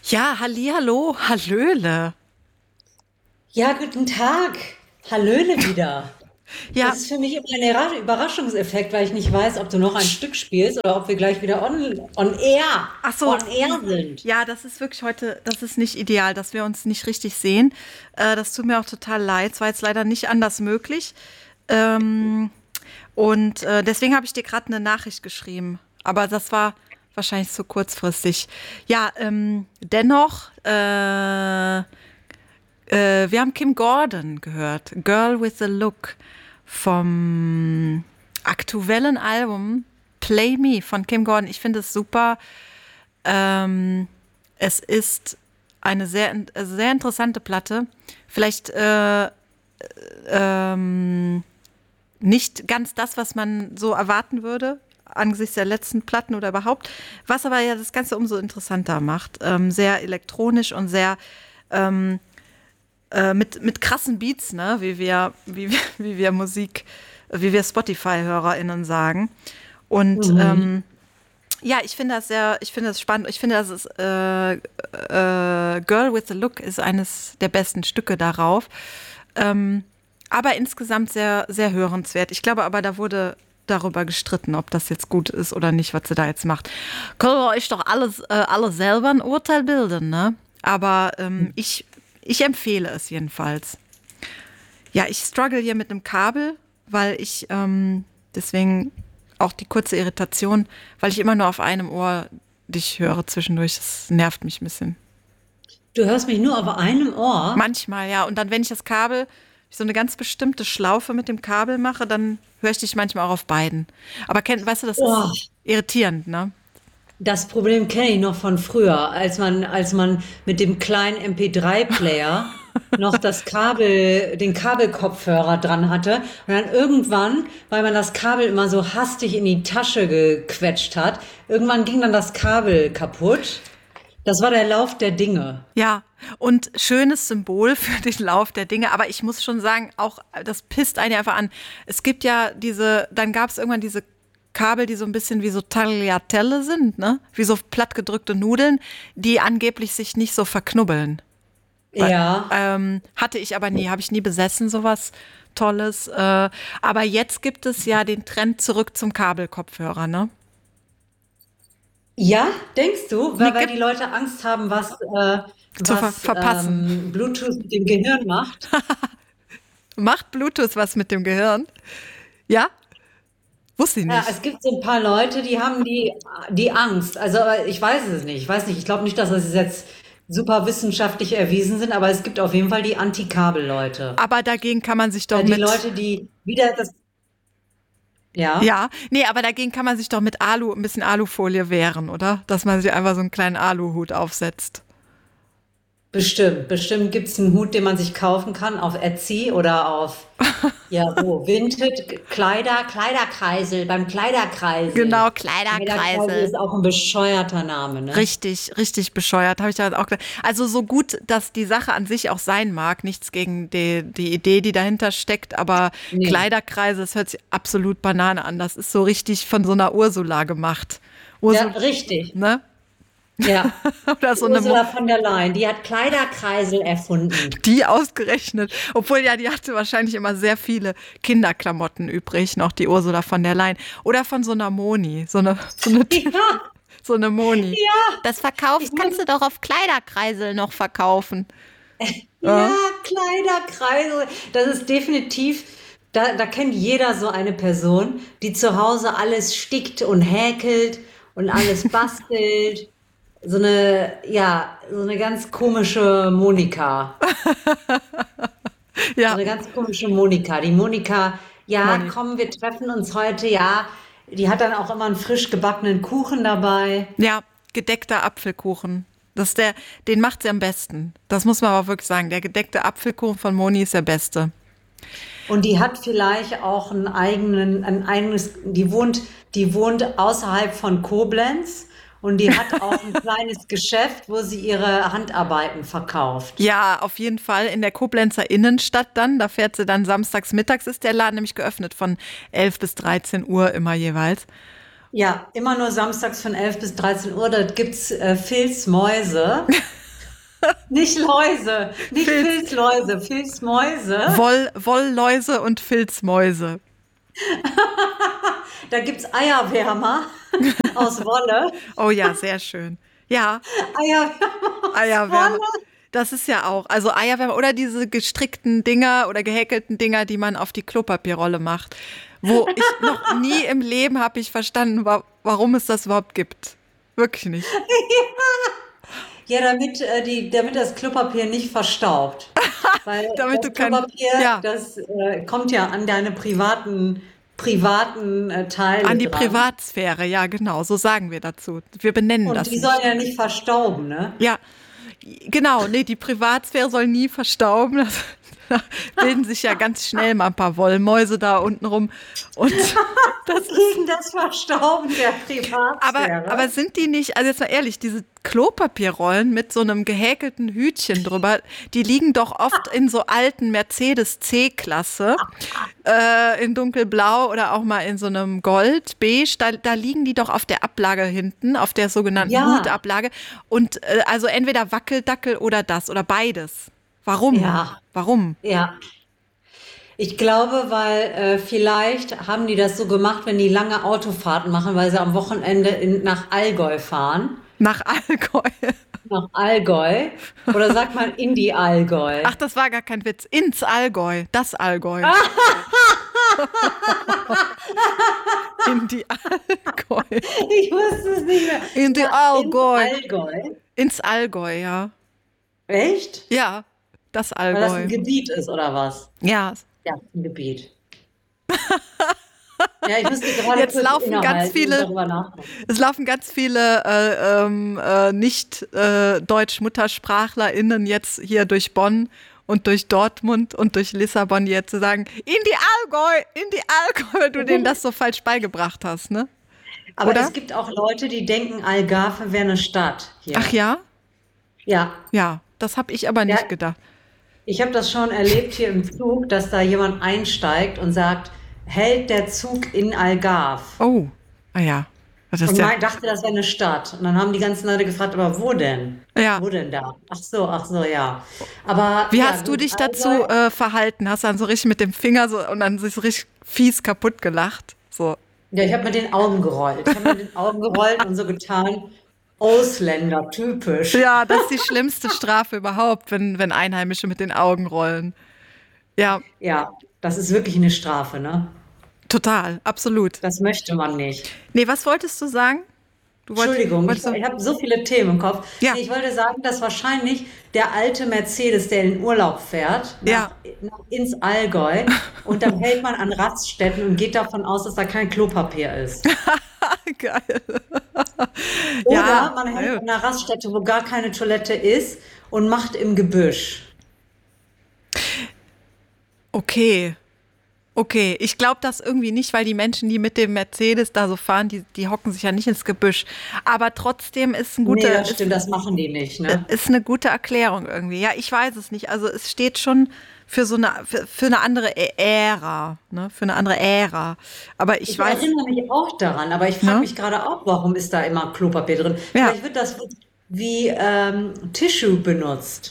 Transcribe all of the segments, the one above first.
Ja, hallihallo, hallöle. Ja, guten Tag. Hallöle wieder. Das Ja, ist für mich immer ein Überraschungseffekt, weil ich nicht weiß, ob du noch ein Stück spielst oder ob wir gleich wieder ach so, on air sind. ja, das ist wirklich heute, das ist nicht ideal, dass wir uns nicht richtig sehen. Das tut mir auch total leid. Es war jetzt leider nicht anders möglich. Ähm, und deswegen habe ich dir gerade eine Nachricht geschrieben. Aber das war wahrscheinlich zu kurzfristig. Ja, dennoch, wir haben Kim Gordon gehört. Girl with a Look vom aktuellen Album Play Me von Kim Gordon. Ich finde es super. Ähm, Es ist eine sehr interessante Platte. Vielleicht nicht ganz das, was man so erwarten würde angesichts der letzten Platten oder überhaupt. Was aber ja das Ganze umso interessanter macht. Sehr elektronisch und sehr mit krassen Beats, ne? Wie wir Musik, wie wir Spotify-HörerInnen sagen. Und Mhm. ja, ich finde das spannend. Ich finde, das ist Girl with the Look ist eines der besten Stücke darauf. Ähm, aber insgesamt sehr hörenswert. Ich glaube aber, da wurde darüber gestritten, ob das jetzt gut ist oder nicht, was sie da jetzt macht. Können wir euch doch alle selber ein Urteil bilden, ne? Aber ich empfehle es jedenfalls. Ja, ich struggle hier mit einem Kabel, weil ich deswegen auch die kurze Irritation, weil ich immer nur auf einem Ohr dich höre zwischendurch. Das nervt mich ein bisschen. Du hörst mich nur auf einem Ohr. Manchmal, ja. Und dann, wenn ich das Kabel, so eine ganz bestimmte Schlaufe mit dem Kabel mache, dann höre ich dich manchmal auch auf beiden. Aber weißt du, das ist Oh, irritierend, ne? das Problem kenne ich noch von früher, als man mit dem kleinen MP3-Player noch den Kabelkopfhörer dran hatte und dann irgendwann, weil man das Kabel immer so hastig in die Tasche gequetscht hat, irgendwann ging dann das Kabel kaputt. Das war der Lauf der Dinge. Ja, und schönes Symbol für den Lauf der Dinge. Aber ich muss schon sagen, auch das pisst einen ja einfach an. Es gibt ja dann gab es irgendwann diese Kabel, die so ein bisschen wie so Tagliatelle sind, ne? Wie so plattgedrückte Nudeln, die angeblich sich nicht so verknubbeln. Ja, Hatte ich aber nie, habe ich nie besessen, sowas Tolles. Aber jetzt gibt es ja den Trend zurück zum Kabelkopfhörer, ne? ja, denkst du, Nee, weil die Leute Angst haben, was verpassen. Bluetooth mit dem Gehirn macht? Macht Bluetooth was mit dem Gehirn? Ja? Wusste ich Ja, nicht. es gibt so ein paar Leute, die haben die Angst. Also ich weiß es nicht. Ich weiß nicht. Ich glaube nicht, dass es jetzt super wissenschaftlich erwiesen sind, aber es gibt auf jeden Fall die Anti-Kabel-Leute. Aber dagegen kann man sich doch Die Leute, mit, die wieder ja. ja, nee, aber dagegen kann man sich doch mit ein bisschen Alufolie wehren, oder? Dass man sich einfach so einen kleinen Aluhut aufsetzt. Bestimmt, bestimmt gibt's einen Hut, den man sich kaufen kann auf Etsy oder auf, ja, wo, Vinted, Kleiderkreisel, beim Kleiderkreisel. Genau, Kleiderkreisel Kleiderkreisel. ist auch ein bescheuerter Name, ne? Richtig bescheuert, habe ich da auch gedacht. Also so gut, dass die Sache an sich auch sein mag, nichts gegen die Idee, die dahinter steckt, aber Nee. Kleiderkreise, das hört sich absolut Banane an. Das ist so richtig von so einer Ursula gemacht. Ja, Ursula, richtig. ne? Ja. Oder Die so eine Ursula von der Leyen, die hat Kleiderkreisel erfunden. Die ausgerechnet. Obwohl ja, die hatte wahrscheinlich immer sehr viele Kinderklamotten übrig, noch die Ursula von der Leyen. Oder von so einer Moni. Ja, So eine Moni. ja. Das Ich verkaufst, kannst meine, du doch auf Kleiderkreisel noch verkaufen. ja, Ja. Kleiderkreisel. Das ist definitiv, da kennt jeder so eine Person, die zu Hause alles stickt und häkelt und alles bastelt. So eine ganz komische Monika. So Ja, eine ganz komische Monika. Die Monika, ja, Moni. komm, wir treffen uns heute, ja. Die hat dann auch immer einen frisch gebackenen Kuchen dabei. Ja, gedeckter Apfelkuchen. Den macht sie am besten. Das muss man aber wirklich sagen. Der gedeckte Apfelkuchen von Moni ist der beste. Und die hat vielleicht auch ein eigenes, die wohnt außerhalb von Koblenz und die hat auch ein kleines Geschäft, wo sie ihre Handarbeiten verkauft. Ja, auf jeden Fall in der Koblenzer Innenstadt dann. Da fährt sie dann samstags mittags, ist der Laden nämlich geöffnet von 11 bis 13 Uhr immer jeweils. Ja, immer nur samstags von 11 bis 13 Uhr. Da gibt's Phils Mäuse. Nicht Läuse, nicht Filz, Filzläuse, Filzmäuse. Wollläuse und Filzmäuse. Da gibt's Eierwärmer aus Wolle. Oh ja, sehr schön. Ja, Eierwärmer aus Eierwärmer. Wolle. Das ist ja auch, also Eierwärmer oder diese gestrickten Dinger oder gehäkelten Dinger, die man auf die Klopapierrolle macht. Wo ich noch nie im Leben habe ich verstanden, warum es das überhaupt gibt. Wirklich nicht. Ja, damit das Klopapier nicht verstaubt. Weil Damit du das kein, Klopapier, ja, das kommt ja an deine privaten an Teile die dran. Privatsphäre, ja, genau, so sagen wir dazu. Wir benennen Und das die sollen nicht. ja nicht verstauben, ne? Ja, genau, nee, die Privatsphäre soll nie verstauben. Da bilden sich ja ganz schnell mal ein paar Wollmäuse da unten rum. Und das ist, Gegen das Verstauben der aber Privatsphäre. sind die nicht, also jetzt mal ehrlich, diese Klopapierrollen mit so einem gehäkelten Hütchen drüber, die liegen doch oft in so alten Mercedes C-Klasse, in dunkelblau oder auch mal in so einem Gold, beige, da liegen die doch auf der Ablage hinten, auf der sogenannten Ja, Hutablage. Und also entweder Wackeldackel oder das oder beides. Warum? ja, Warum? ja. Ich glaube, weil vielleicht haben die das so gemacht, wenn die lange Autofahrten machen, weil sie am Wochenende nach Allgäu fahren. Nach Allgäu. Nach Allgäu. Oder sagt man in die Allgäu? Ach, das war gar kein Witz. Ins Allgäu. Das Allgäu. In die Allgäu. Ich wusste es nicht mehr. In die Ja, ins Allgäu. Allgäu. Ins Allgäu, ja. Echt? Ja, das Weil das ein Allgäu. Gebiet ist, oder was? Ja, Ja, ein Gebiet. Ja, ich musste gerade jetzt kurz laufen ganz innehalten und viele, darüber nachdenken. es laufen ganz viele nicht Deutsch-MuttersprachlerInnen jetzt hier durch Bonn und durch Dortmund und durch Lissabon jetzt zu sagen, in die Allgäu, weil du denen das so falsch beigebracht hast, ne? Aber Oder? es gibt auch Leute, die denken, Algarve wäre eine Stadt Ach hier. ja? Ja, Ja, das habe ich aber ja, nicht gedacht. ich habe das schon erlebt hier im Zug, dass da jemand einsteigt und sagt, hält der Zug in Algarve? Oh, ah ja. Das ist Und ja, dachte, das wäre eine Stadt. Und dann haben die ganzen Leute gefragt, aber wo denn? ja. Wo denn da? Ach so, ja. Aber Wie ja, hast du gut, dich dazu Allgäu. verhalten? Hast du dann so richtig mit dem Finger so und dann sich so richtig fies kaputt gelacht? So. Ja, ich habe mit den Augen gerollt. Ich habe mit den Augen gerollt und so getan, Ausländer, typisch. Ja, das ist die schlimmste Strafe überhaupt, wenn Einheimische mit den Augen rollen. Ja, Ja, das ist wirklich eine Strafe, ne? total, absolut. Das möchte man nicht. Nee, was wolltest du sagen? Entschuldigung, Wolltest du? ich habe so viele Themen im Kopf. Ja, Nee, ich wollte sagen, dass wahrscheinlich der alte Mercedes, der in den Urlaub fährt, ja. ins Allgäu und dann hält man an Raststätten und geht davon aus, dass da kein Klopapier ist. Geil. Oder Ja, man hält geil. an einer Raststätte, wo gar keine Toilette ist und macht im Gebüsch. Okay. Okay, ich glaube das irgendwie nicht, weil die Menschen, die mit dem Mercedes da so fahren, die hocken sich ja nicht ins Gebüsch. Aber trotzdem Nee, das stimmt, das machen die nicht, ne? ist eine gute Erklärung irgendwie. Ja, ich weiß es nicht. Also es steht schon für eine andere Ära, ne? Für eine andere Ära. Aber ich Ich weiß, erinnere mich auch daran, aber ich frage ne? mich gerade auch, warum ist da immer Klopapier drin? Ja, Vielleicht wird das wie Tissue benutzt.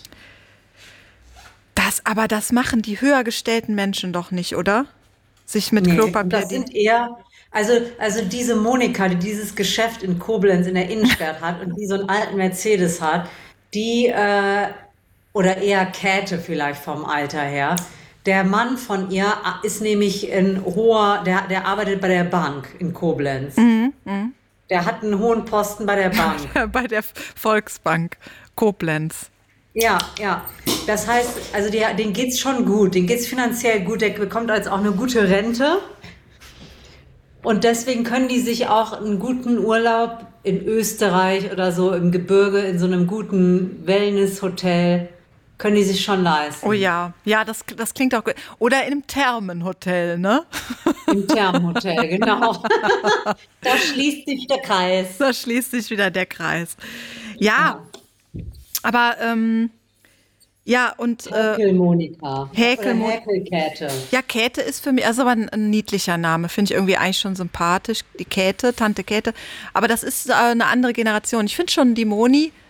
aber das machen die höher gestellten Menschen doch nicht, oder? Sich mit Nee, Klopapier, das sind eher, also diese Monika, die dieses Geschäft in Koblenz in der Innenstadt hat und die so einen alten Mercedes hat, die, oder eher Käthe vielleicht vom Alter her, der Mann von ihr ist nämlich ein hoher, der arbeitet bei der Bank in Koblenz. Der hat einen hohen Posten bei der Bank. bei der Volksbank Koblenz. Ja, ja. Das heißt, also denen geht's schon gut, denen geht's finanziell gut, der bekommt also auch eine gute Rente. Und deswegen können die sich auch einen guten Urlaub in Österreich oder so im Gebirge, in so einem guten Wellness-Hotel, können die sich schon Oh leisten. ja, ja, das klingt auch gut. Oder in einem Thermenhotel, ne? Im Thermenhotel, genau. Da schließt sich der Kreis. Da schließt sich wieder der Kreis. Ja, Ja. aber ja, und Häkel-Monika oder Häkelmond. Häkelkäthe. Ja, Käthe ist für mich, also aber ein niedlicher Name, finde ich irgendwie eigentlich schon sympathisch. Die Käthe, Tante Käthe. Aber das ist eine andere Generation. Ich finde schon die Moni,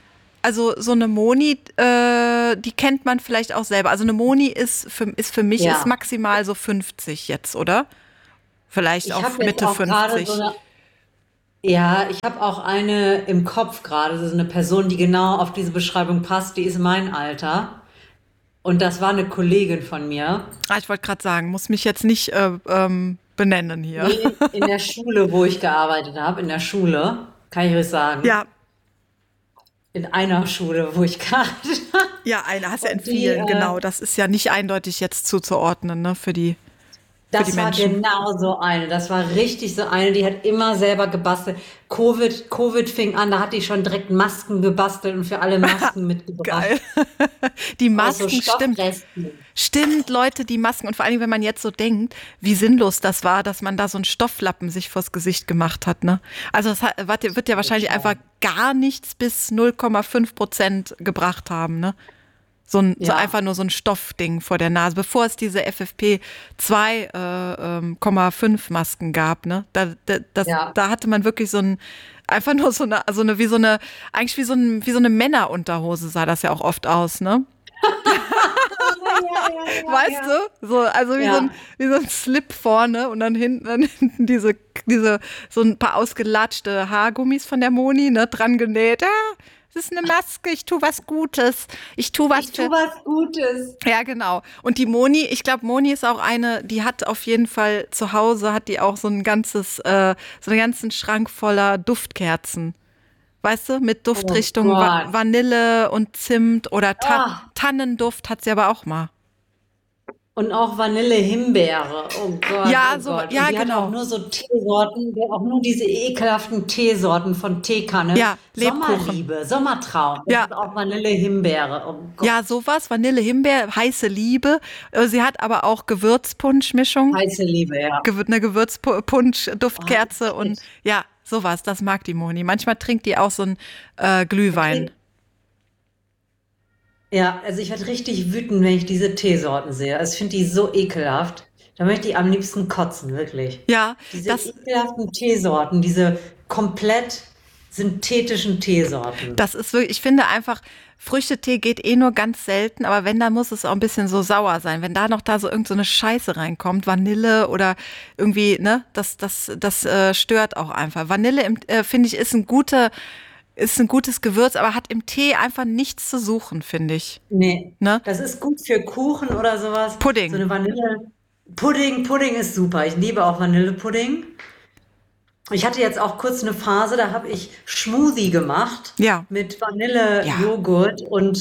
also so eine Moni, die kennt man vielleicht auch selber. Also eine Moni ist für mich ist Ja. maximal so 50 jetzt, oder? Vielleicht Ich auch habe jetzt Mitte auch gerade so 50. eine, ja, ich habe auch eine im Kopf gerade. Das ist eine Person, die genau auf diese Beschreibung passt. Die ist mein Alter. Und das war eine Kollegin von mir. Ah, ich wollte gerade sagen, muss mich jetzt nicht benennen hier. Nee, in der Schule, wo ich gearbeitet habe, in der Schule, kann ich euch sagen, Ja, in einer Schule, wo ich gearbeitet habe. ja, eine hast ja in Und die, vielen, genau. Das ist ja nicht eindeutig jetzt zuzuordnen, ne, für die das war Menschen. genau so eine. Das war richtig so eine, die hat immer selber gebastelt. Covid fing an, da hat die schon direkt Masken gebastelt und für alle Masken mitgebracht. Geil. Die Aus so Masken, stimmt. Stoffresten. Stimmt, Leute, die Masken. Und vor allem, wenn man jetzt so denkt, wie sinnlos das war, dass man da so einen Stofflappen sich vors Gesicht gemacht hat, ne? Also das wird ja wahrscheinlich einfach Total. gar nichts bis 0,5% gebracht haben, ne? So Ja, einfach nur so ein Stoffding vor der Nase, bevor es diese FFP2,5 Masken gab, ne? ja. Da hatte man wirklich einfach nur eigentlich wie so eine Männerunterhose sah das ja auch oft aus, ne? Ja, ja, ja, Weißt ja. du? So, also Ja. wie so ein Slip vorne und dann hinten so ein paar ausgelatschte Haargummis von der Moni, ne, dran genäht. Ah, das ist eine Maske, ich tu was Gutes. Ich tu was Ich tue für. was Gutes. Ja, genau. Und die Moni, ich glaube, Moni ist auch eine, die hat auf jeden Fall zu Hause, hat die auch so einen ganzen Schrank voller Duftkerzen. Weißt du, mit Oh Duftrichtung Gott. Vanille und Zimt oder Ah, Tannenduft hat sie aber auch mal. und auch Vanille-Himbeere. Oh Gott, Ja, oh so, Gott. Und ja, die hat auch genau. nur so Teesorten, die hat auch nur diese ekelhaften Teesorten von Teekanne. Ja, Lebkuchen. Sommerliebe, Sommertraum. Das Ja, ist auch Vanille-Himbeere. Oh ja, Gott. sowas. Vanille, Himbeer, heiße Liebe. Sie hat aber auch Gewürzpunschmischung, Heiße Liebe, ja. Eine Oh, Gewürzpunsch-Duftkerze und shit. ja, sowas. Das mag die Moni. Manchmal trinkt die auch so ein Da Glühwein. krieg, ja, also ich werde richtig wütend, wenn ich diese Teesorten sehe. Also ich finde die so ekelhaft. Da möchte ich am liebsten kotzen, wirklich. Ja, Diese das, ekelhaften Teesorten, diese komplett synthetischen Teesorten. das ist wirklich, ich finde einfach, Früchtetee geht eh nur ganz selten, aber wenn, dann muss es auch ein bisschen so sauer sein. Wenn da noch da so irgend so eine Scheiße reinkommt, Vanille oder irgendwie, ne, das stört auch einfach. Vanille, finde ich, ist ein gutes Gewürz, aber hat im Tee einfach nichts zu suchen, finde ich. Nee, Ne? das ist gut für Kuchen oder sowas. So Pudding. eine Vanille. Pudding ist super. Ich liebe auch Vanillepudding. Ich hatte jetzt auch kurz eine Phase, da habe ich Smoothie gemacht Ja, mit Vanille, ja. Joghurt und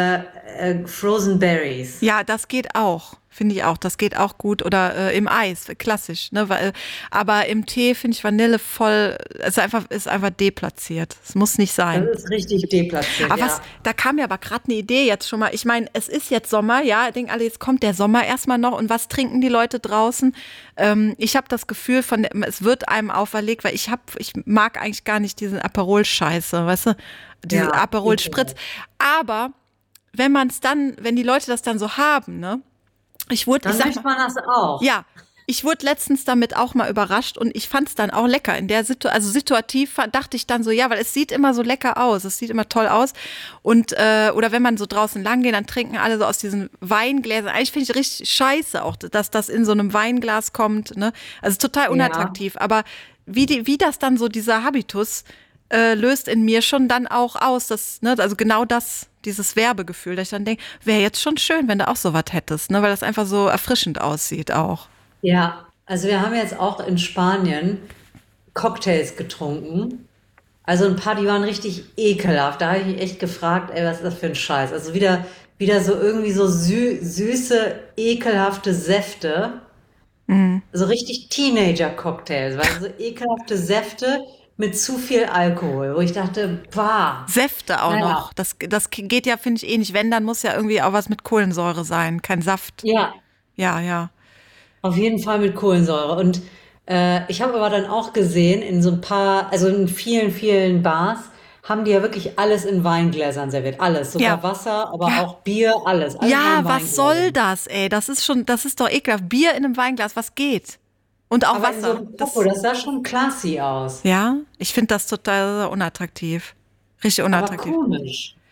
Frozen Berries. Ja, das geht auch. Finde ich auch. Das geht auch gut. Oder im Eis, klassisch. Ne? Aber im Tee finde ich Vanille voll, ist einfach deplatziert. Es muss nicht Das sein. ist richtig deplatziert, Aber ja. da kam mir aber gerade eine Idee jetzt schon mal. Ich meine, es ist jetzt Sommer, ja, denken alle, jetzt kommt der Sommer erstmal noch und was trinken die Leute draußen? Ich habe das Gefühl es wird einem auferlegt, weil ich mag eigentlich gar nicht diesen Aperol-Scheiße, weißt du? Diese Ja, Aperol-Spritz. ekelhaft. Aber wenn die Leute das dann so haben, ne? Ich Dann sag möchte mal, man das auch. ja, ich wurde letztens damit auch mal überrascht und ich fand es dann auch lecker. Also situativ dachte ich dann so, ja, weil es sieht immer so lecker aus, es sieht immer toll aus. Und, oder wenn man so draußen lang geht, dann trinken alle so aus diesen Weingläsern. Eigentlich finde ich richtig scheiße auch, dass das in so einem Weinglas kommt, ne? Also total Ja. unattraktiv. Aber wie das dann so, dieser Habitus, löst in mir schon dann auch aus, also genau dieses Werbegefühl, dass ich dann denke, wäre jetzt schon schön, wenn du auch sowas hättest, ne? Weil das einfach so erfrischend aussieht auch. Ja, also wir haben jetzt auch in Spanien Cocktails getrunken. Also ein paar, die waren richtig ekelhaft. Da habe ich mich echt gefragt, ey, was ist das für ein Scheiß? Also wieder so irgendwie so süße, ekelhafte Säfte. So richtig Teenager-Cocktails, weil so ekelhafte Säfte mit zu viel Alkohol, wo ich dachte, bah, Säfte auch naja, noch. Das geht ja, finde ich, eh nicht. Wenn, dann muss ja irgendwie auch was mit Kohlensäure sein, kein Saft. ja, Ja, ja. auf jeden Fall mit Kohlensäure. Und ich habe aber dann auch gesehen, in so ein paar, also in vielen, vielen Bars, haben die ja wirklich alles in Weingläsern serviert. Alles, Ja, sogar Wasser, aber ja. auch Bier, alles nur Ja, in was soll Weingläsern. das, ey? Das ist doch ekelhaft. Bier in einem Weinglas, was geht? Und auch Aber in so Wasser. einem Popo, das sah schon classy aus. Ja, ich finde das total unattraktiv. Richtig Aber unattraktiv. komisch.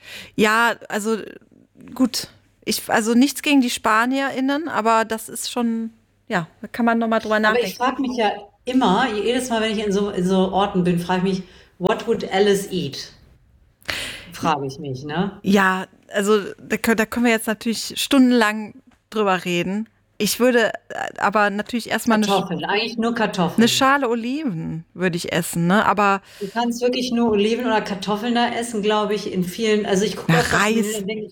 Ja, also gut. Also nichts gegen die SpanierInnen, aber das ist schon, ja, da kann man nochmal drüber Aber ich nachdenken. frage mich ja immer, jedes Mal, wenn ich in so Orten bin, frage ich mich, what would Alice eat? Frage ich mich, ne? Ja, also da können wir jetzt natürlich stundenlang drüber reden. Ich würde aber natürlich erstmal Kartoffeln, eigentlich nur eine Kartoffeln. Schale Oliven würde ich essen, ne? Aber Du kannst wirklich nur Oliven oder Kartoffeln da essen, glaube ich, in vielen. Also ich gucke na, oft auf das Menü Reis, und denke,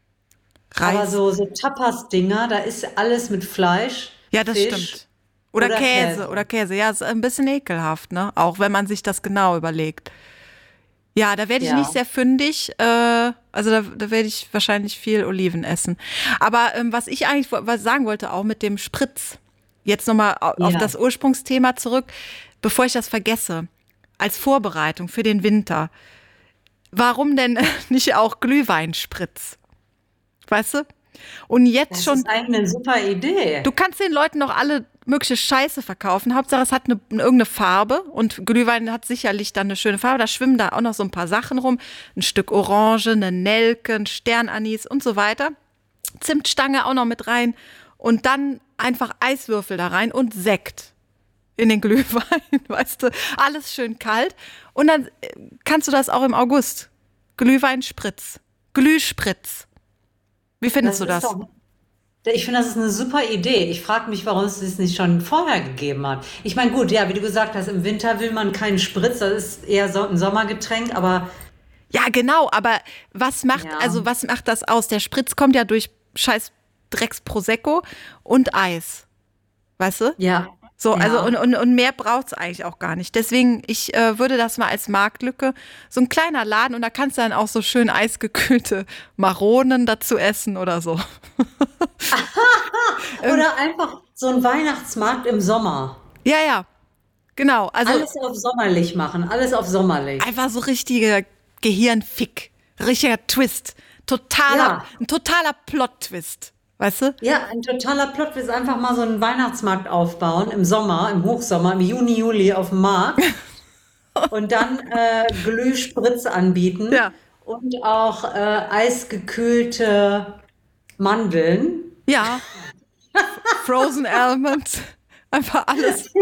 aber Reis. so Tapas-Dinger, da ist alles mit Fleisch, Ja, das Fisch stimmt. Oder oder Käse, Käse. oder Käse. Ja, ist ein bisschen ekelhaft, ne? Auch wenn man sich das genau überlegt. Ja, da werde ich nicht Ja. sehr fündig. Also da werde ich wahrscheinlich viel Oliven essen. Aber was ich eigentlich was sagen wollte, auch mit dem Spritz, jetzt nochmal auf Ja. das Ursprungsthema zurück, bevor ich das vergesse, als Vorbereitung für den Winter. Warum denn nicht auch Glühweinspritz? Weißt du? Und jetzt Das schon, ist eigentlich eine super du Idee. kannst den Leuten noch alle mögliche Scheiße verkaufen. Hauptsache, es hat irgendeine Farbe und Glühwein hat sicherlich dann eine schöne Farbe. Da schwimmen da auch noch so ein paar Sachen rum. Ein Stück Orange, eine Nelke, ein Sternanis und so weiter. Zimtstange auch noch mit rein und dann einfach Eiswürfel da rein und Sekt in den Glühwein, weißt du, alles schön kalt. Und dann kannst du das auch im August. Glühweinspritz, Glühspritz. Wie findest Das du ist das? doch, ich finde, das ist eine super Idee. Ich frage mich, warum es das nicht schon vorher gegeben hat. Ich meine, gut, ja, wie du gesagt hast, im Winter will man keinen Spritz, das ist eher so ein Sommergetränk, aber Ja, genau, aber ja, was macht das aus? Der Spritz kommt ja durch scheiß Drecks Prosecco und Eis, weißt du? ja, So, also ja. und mehr braucht's eigentlich auch gar nicht. Deswegen, ich würde das mal als Marktlücke, so ein kleiner Laden und da kannst du dann auch so schön eisgekühlte Maronen dazu essen oder so. Oder einfach so ein Weihnachtsmarkt im Sommer. Ja, ja, genau. Also Alles auf sommerlich machen, alles auf sommerlich. einfach so richtiger Gehirnfick, richtiger Twist, Ja, ein totaler Plot-Twist, weißt du? ja, ein totaler Plot ist einfach mal so einen Weihnachtsmarkt aufbauen im Sommer, im Hochsommer, im Juni, Juli auf dem Markt und dann Glühspritz anbieten Ja, und auch eisgekühlte Mandeln. ja, Frozen Almonds, einfach alles.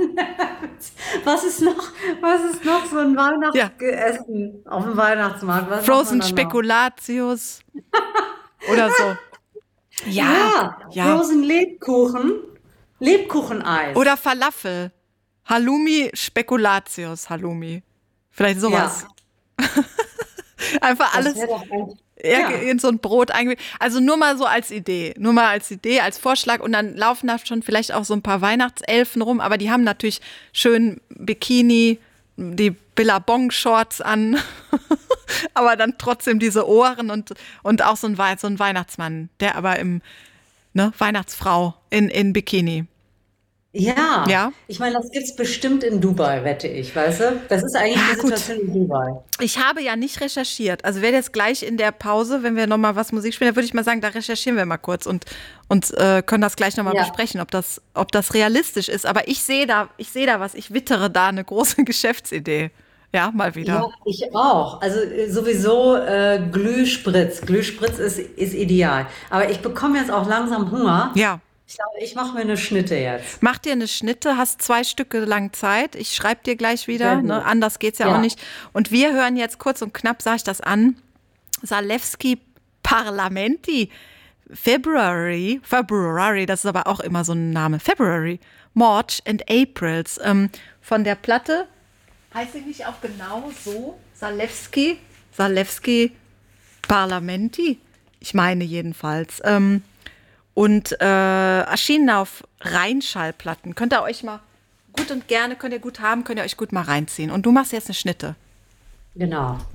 Was ist noch, was ist noch so ein Ja, Weihnachtsessen auf dem Weihnachtsmarkt? Was macht man Frozen da noch? Spekulatius oder so. Ja, Ja, ja. Frozen Lebkuchen, Lebkucheneis. Oder Falafel. Halloumi Spekulatius, Halloumi. Vielleicht Ja, sowas. Einfach das alles wäre doch ein, ja, in so ein Brot eingewickelt. Also nur mal so als Idee. Nur mal als Idee, als Vorschlag. Und dann laufen da schon vielleicht auch so ein paar Weihnachtselfen rum. Aber die haben natürlich schön Bikini, die Billabong-Shorts an. Aber dann trotzdem diese Ohren und auch so ein Weihnachtsmann, der aber ne, Weihnachtsfrau in Bikini. ja. Ja? Ich meine, das gibt's bestimmt in Dubai, wette ich, weißt du? Das ist eigentlich die Ja, gut. Situation in Dubai. Ich habe ja nicht recherchiert. Also werde jetzt gleich in der Pause, wenn wir nochmal was Musik spielen, dann würde ich mal sagen, da recherchieren wir mal kurz und können das gleich nochmal Ja. besprechen, ob das realistisch ist. Aber ich sehe da was, ich wittere da eine große Geschäftsidee. Ja, mal Ja, wieder. ich auch. Also sowieso Glühspritz. Glühspritz ist ideal. Aber ich bekomme jetzt auch langsam Hunger. Ja. Ich glaube, ich mache mir eine Schnitte jetzt. Mach dir eine Schnitte, hast 2 Stücke lang Zeit. Ich schreibe dir gleich Sehr wieder. Ne? gut. Anders geht's ja auch Ja. nicht. Und wir hören jetzt kurz und knapp, sage ich das an. Zalewski Parlamenti. February, das ist aber auch immer so ein Name. February, March and Aprils. Von der Platte heißt sie nicht auch genau so? Zalewski Parlamenti? Ich meine jedenfalls. Und erschienen auf Rheinschallplatten. Könnt ihr euch mal gut und gerne, könnt ihr gut haben, könnt ihr euch gut mal reinziehen. Und du machst jetzt eine Schnitte. Genau.